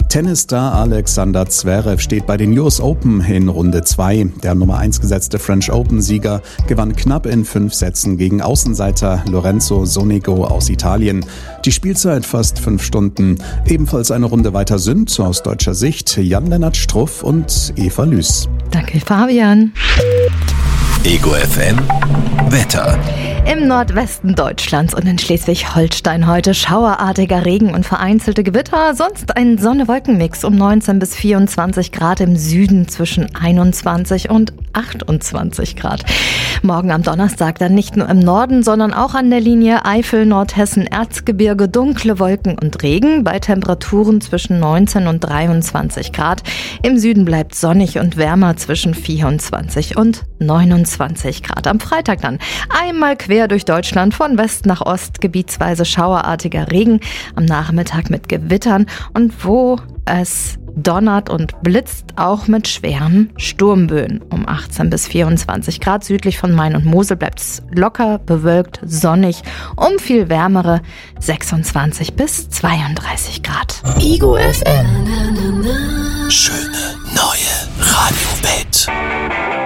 Tennisstar Alexander Zverev steht bei den US Open in Runde 2. Der Nummer 1 gesetzte French Open-Sieger gewann knapp in 5 Sätzen gegen Außenseiter Lorenzo Sonego aus Italien. Die Spielzeit fast 5 Stunden. Ebenfalls eine Runde weiter sind aus deutscher Sicht Jan-Lennart Struff und Eva Lüß. Danke, Fabian. Ego FM Wetter. Im Nordwesten Deutschlands und in Schleswig-Holstein heute schauerartiger Regen und vereinzelte Gewitter. Sonst ein Sonne-Wolken-Mix um 19 bis 24 Grad, im Süden zwischen 21 und 28 Grad. Morgen am Donnerstag dann nicht nur im Norden, sondern auch an der Linie Eifel, Nordhessen, Erzgebirge dunkle Wolken und Regen bei Temperaturen zwischen 19 und 23 Grad. Im Süden bleibt sonnig und wärmer zwischen 24 und 29 Grad. Am Freitag dann einmal quer durch Deutschland von West nach Ost, gebietsweise schauerartiger Regen, am Nachmittag mit Gewittern und wo es donnert und blitzt, auch mit schweren Sturmböen. Um 18 bis 24 Grad südlich von Main und Mosel bleibt es locker, bewölkt, sonnig, um viel wärmere 26 bis 32 Grad. Ego FM. Schöne neue Radiowelt.